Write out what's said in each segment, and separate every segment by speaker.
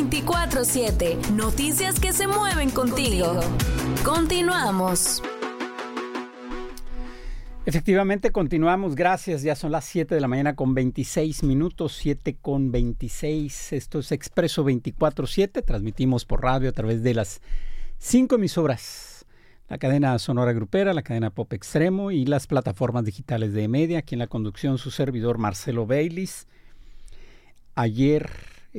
Speaker 1: 24/7. Noticias que se mueven contigo. Continuamos.
Speaker 2: Efectivamente, continuamos. Gracias. Ya son las 7 de la mañana con 26 minutos. 7:26. Esto es Expreso 24/7. Transmitimos por radio a través de las 5 emisoras. La cadena Sonora Grupera, la cadena Pop Extremo y las plataformas digitales de Media. Aquí en la conducción su servidor Marcelo Baylis. Ayer,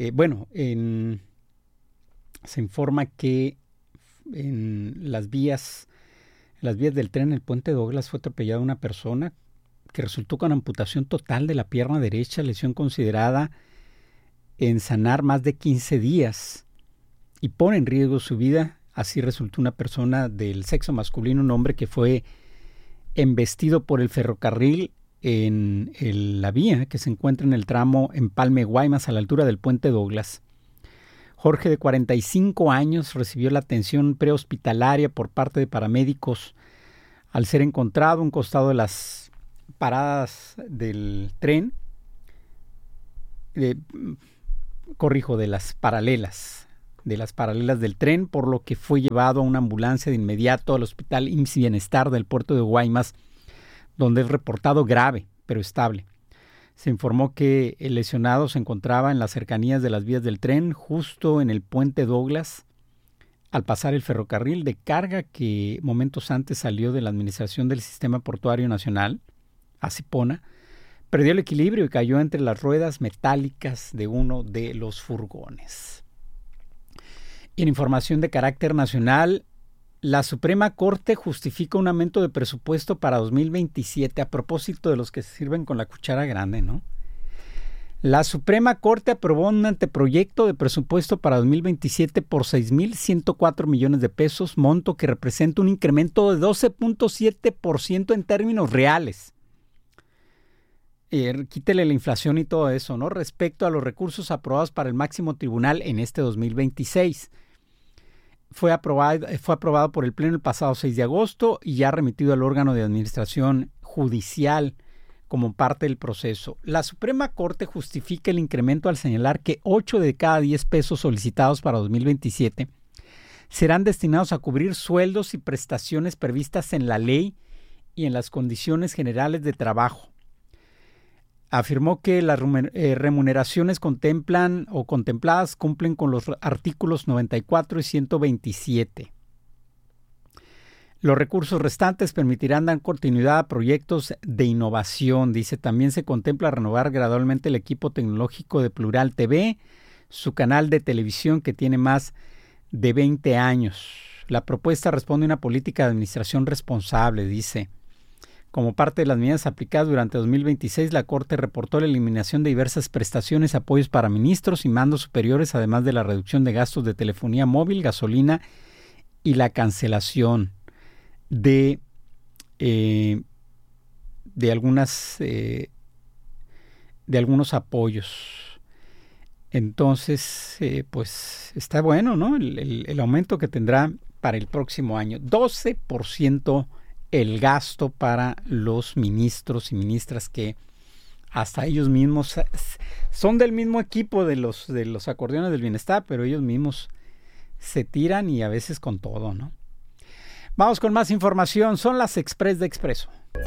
Speaker 2: se informa que en las vías del tren, el puente Douglas, fue atropellada una persona que resultó con amputación total de la pierna derecha, lesión considerada en sanar más de 15 días y pone en riesgo su vida. Así resultó una persona del sexo masculino, un hombre que fue embestido por el ferrocarril en la vía que se encuentra en el tramo Empalme Guaymas a la altura del puente Douglas. Jorge, de 45 años, recibió la atención prehospitalaria por parte de paramédicos al ser encontrado a un costado de las paradas del tren, de las paralelas del tren, por lo que fue llevado a una ambulancia de inmediato al Hospital IMSS Bienestar del puerto de Guaymas, donde es reportado grave, pero estable. Se informó que el lesionado se encontraba en las cercanías de las vías del tren, justo en el puente Douglas, al pasar el ferrocarril de carga que momentos antes salió de la Administración del Sistema Portuario Nacional, ASIPONA, perdió el equilibrio y cayó entre las ruedas metálicas de uno de los furgones. Y en información de carácter nacional, la Suprema Corte justifica un aumento de presupuesto para 2027, a propósito de los que se sirven con la cuchara grande, ¿no? La Suprema Corte aprobó un anteproyecto de presupuesto para 2027 por 6,104 millones de pesos, monto que representa un incremento de 12.7% en términos reales. Quítele la inflación y todo eso, ¿no? Respecto a los recursos aprobados para el máximo tribunal en este 2026. Fue aprobado por el Pleno el pasado 6 de agosto y ya remitido al órgano de administración judicial como parte del proceso. La Suprema Corte justifica el incremento al señalar que 8 de cada 10 pesos solicitados para 2027 serán destinados a cubrir sueldos y prestaciones previstas en la ley y en las condiciones generales de trabajo. Afirmó que las remuneraciones contempladas cumplen con los artículos 94 y 127. Los recursos restantes permitirán dar continuidad a proyectos de innovación. Dice, también se contempla renovar gradualmente el equipo tecnológico de Plural TV, su canal de televisión que tiene más de 20 años. La propuesta responde a una política de administración responsable, dice. Como parte de las medidas aplicadas durante 2026, la Corte reportó la eliminación de diversas prestaciones, apoyos para ministros y mandos superiores, además de la reducción de gastos de telefonía móvil, gasolina y la cancelación de algunos apoyos. Entonces, pues está bueno, ¿no? El aumento que tendrá para el próximo año. 12% el gasto para los ministros y ministras que hasta ellos mismos son del mismo equipo de los acordeones del bienestar, pero ellos mismos se tiran y a veces con todo, ¿no? Vamos con más información. Son las Express de Expreso.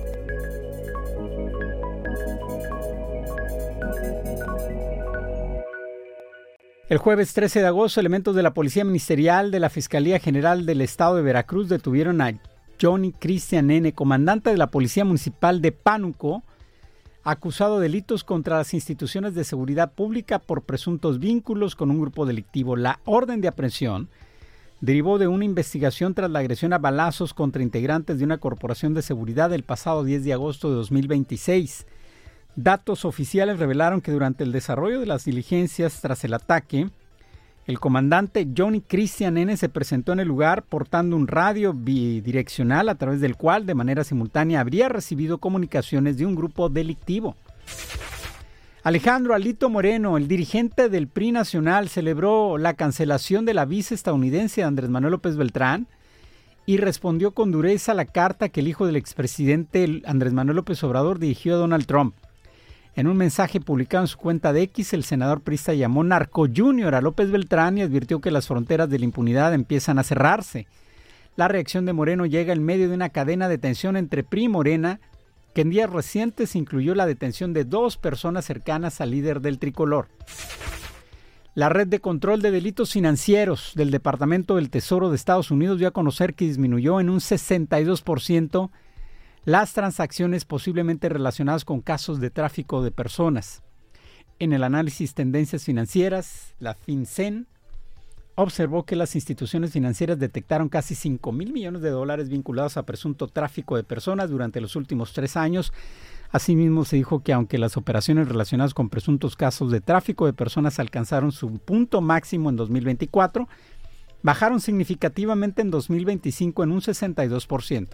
Speaker 2: El jueves 13 de agosto, elementos de la Policía Ministerial de la Fiscalía General del Estado de Veracruz detuvieron a Johnny Cristian N., comandante de la Policía Municipal de Pánuco, acusado de delitos contra las instituciones de seguridad pública por presuntos vínculos con un grupo delictivo. La orden de aprehensión derivó de una investigación tras la agresión a balazos contra integrantes de una corporación de seguridad el pasado 10 de agosto de 2026. Datos oficiales revelaron que durante el desarrollo de las diligencias tras el ataque, el comandante Johnny Cristian N. se presentó en el lugar portando un radio bidireccional a través del cual de manera simultánea habría recibido comunicaciones de un grupo delictivo. Alejandro Alito Moreno, el dirigente del PRI nacional, celebró la cancelación de la visa estadounidense de Andrés Manuel López Beltrán y respondió con dureza a la carta que el hijo del expresidente Andrés Manuel López Obrador dirigió a Donald Trump. En un mensaje publicado en su cuenta de X, el senador priista llamó narco junior a López Beltrán y advirtió que las fronteras de la impunidad empiezan a cerrarse. La reacción de Moreno llega en medio de una cadena de tensión entre PRI y Morena, que en días recientes incluyó la detención de 2 personas cercanas al líder del tricolor. La Red de Control de Delitos Financieros del Departamento del Tesoro de Estados Unidos dio a conocer que disminuyó en un 62% las transacciones posiblemente relacionadas con casos de tráfico de personas. En el análisis Tendencias Financieras, la FinCEN observó que las instituciones financieras detectaron casi $5,000 millones vinculados a presunto tráfico de personas durante los últimos 3 años. Asimismo, se dijo que aunque las operaciones relacionadas con presuntos casos de tráfico de personas alcanzaron su punto máximo en 2024, bajaron significativamente en 2025 en un 62%.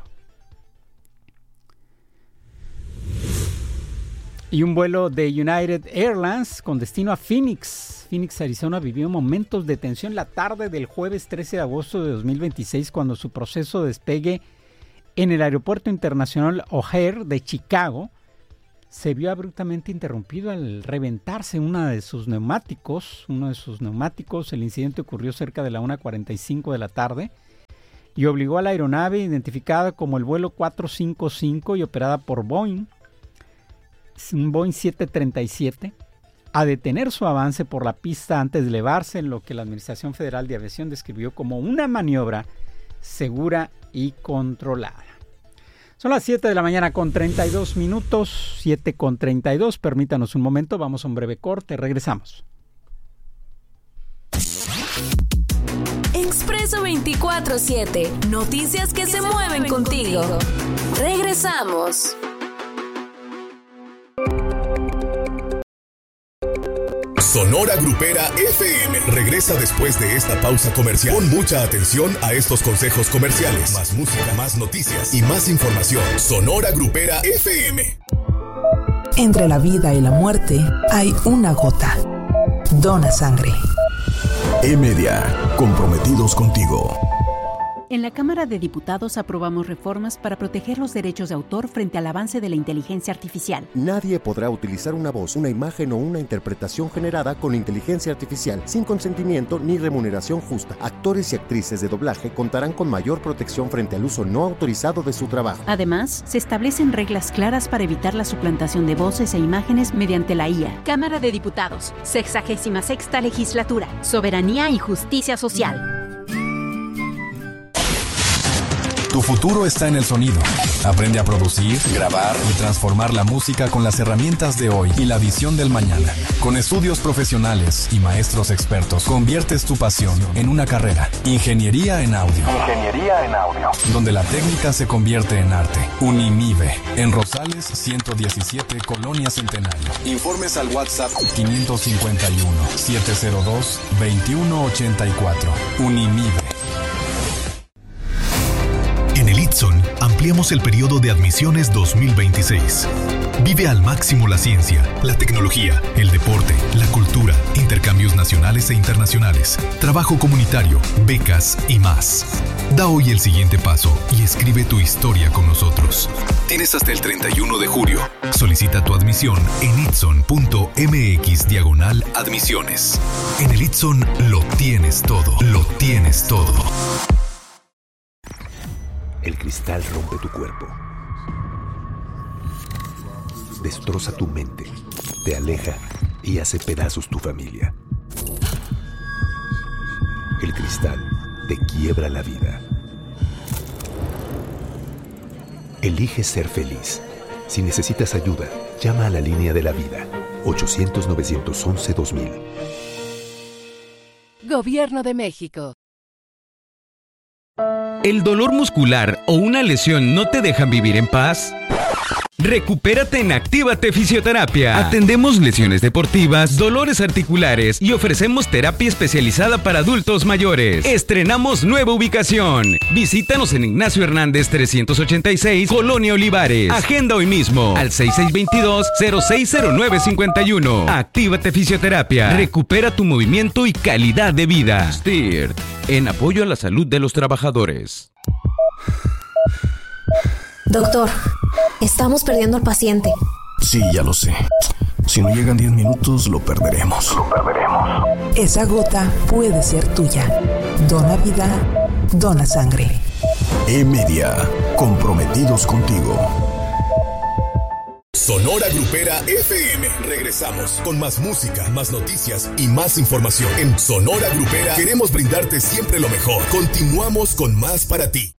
Speaker 2: Y un vuelo de United Airlines con destino a Phoenix, Arizona, vivió momentos de tensión la tarde del jueves 13 de agosto de 2026 cuando su proceso de despegue en el Aeropuerto Internacional O'Hare de Chicago se vio abruptamente interrumpido al reventarse uno de sus neumáticos. El incidente ocurrió cerca de la 1:45 de la tarde y obligó a la aeronave, identificada como el vuelo 455 y operada por Boeing, un Boeing 737, a detener su avance por la pista antes de elevarse, en lo que la Administración Federal de Aviación describió como una maniobra segura y controlada. Son las 7 de la mañana con 32 minutos, 7:32. Permítanos un momento, vamos a un breve corte, regresamos.
Speaker 1: Expreso 24/7, noticias que se mueven contigo. Regresamos.
Speaker 3: Sonora Grupera FM regresa después de esta pausa comercial. Pon mucha atención a estos consejos comerciales. Más música, más noticias y más información. Sonora Grupera FM.
Speaker 4: Entre la vida y la muerte hay una gota. Dona sangre.
Speaker 3: E-Media, comprometidos contigo.
Speaker 5: En la Cámara de Diputados aprobamos reformas para proteger los derechos de autor frente al avance de la inteligencia artificial.
Speaker 6: Nadie podrá utilizar una voz, una imagen o una interpretación generada con inteligencia artificial sin consentimiento ni remuneración justa. Actores y actrices de doblaje contarán con mayor protección frente al uso no autorizado de su trabajo.
Speaker 5: Además, se establecen reglas claras para evitar la suplantación de voces e imágenes mediante la IA. Cámara de Diputados, 66ª Legislatura, Soberanía y Justicia Social.
Speaker 7: Tu futuro está en el sonido. Aprende a producir, grabar y transformar la música con las herramientas de hoy y la visión del mañana. Con estudios profesionales y maestros expertos, conviertes tu pasión en una carrera. Ingeniería en audio. Donde la técnica se convierte en arte. Unimive, en Rosales 117, Colonia Centenario. Informes al WhatsApp 551-702-2184. Unimive.
Speaker 3: En el ITSON ampliamos el periodo de admisiones 2026. Vive al máximo la ciencia, la tecnología, el deporte, la cultura, intercambios nacionales e internacionales, trabajo comunitario, becas y más. Da hoy el siguiente paso y escribe tu historia con nosotros. Tienes hasta el 31 de julio. Solicita tu admisión en itson.mx/admisiones. En el ITSON lo tienes todo. Lo tienes todo.
Speaker 8: El cristal rompe tu cuerpo, destroza tu mente, te aleja y hace pedazos tu familia. El cristal te quiebra la vida. Elige ser feliz. Si necesitas ayuda, llama a la línea de la vida, 800-911-2000.
Speaker 9: Gobierno de México.
Speaker 10: ¿El dolor muscular o una lesión no te dejan vivir en paz? Recupérate en Actívate Fisioterapia. Atendemos lesiones deportivas, dolores articulares y ofrecemos terapia especializada para adultos mayores. Estrenamos nueva ubicación. Visítanos en Ignacio Hernández 386, Colonia Olivares. Agenda hoy mismo al 6622-060951. Actívate Fisioterapia. Recupera tu movimiento y calidad de vida. STIRT, en apoyo a la salud de los trabajadores.
Speaker 11: Doctor, estamos perdiendo al paciente.
Speaker 8: Sí, ya lo sé.
Speaker 9: Si no llegan 10 minutos, lo perderemos.
Speaker 4: Esa gota puede ser tuya. Dona vida, dona sangre.
Speaker 9: E-Media, comprometidos contigo.
Speaker 3: Sonora Grupera FM. Regresamos con más música, más noticias y más información. En Sonora Grupera queremos brindarte siempre lo mejor. Continuamos con más para ti.